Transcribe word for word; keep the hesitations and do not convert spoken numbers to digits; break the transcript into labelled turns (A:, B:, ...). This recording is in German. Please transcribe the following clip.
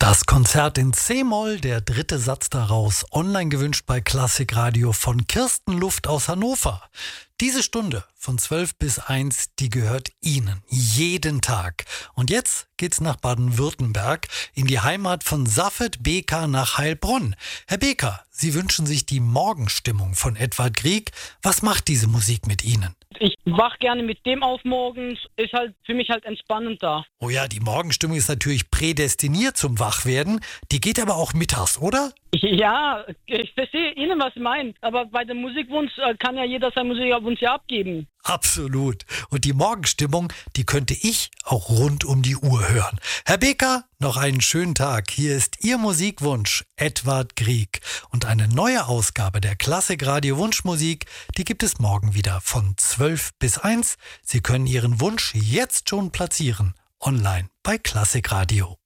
A: Das Konzert in C-Moll, der dritte Satz daraus, online gewünscht bei Klassikradio von Kirsten Luft aus Hannover. Diese Stunde von zwölf bis eins, die gehört Ihnen jeden Tag. Und jetzt geht's nach Baden-Württemberg, in die Heimat von Safet Beker nach Heilbronn. Herr Beker, Sie wünschen sich die Morgenstimmung von Edvard Grieg. Was macht diese Musik mit Ihnen?
B: Ich wach gerne mit dem auf morgens, ist halt für mich halt entspannend da.
A: Oh ja, die Morgenstimmung ist natürlich prädestiniert zum Wachwerden. Die geht aber auch mittags, oder?
B: Ja, ich verstehe Ihnen, was Sie meinen. Aber bei dem Musikwunsch äh, kann ja jeder seinen Musikwunsch ja abgeben.
A: Absolut. Und die Morgenstimmung, die könnte ich auch rund um die Uhr hören. Herr Beker, noch einen schönen Tag. Hier ist Ihr Musikwunsch, Edvard Grieg. Und eine neue Ausgabe der Klassikradio Wunschmusik, die gibt es morgen wieder von zwölf bis eins. Sie können Ihren Wunsch jetzt schon platzieren. Online bei Klassikradio.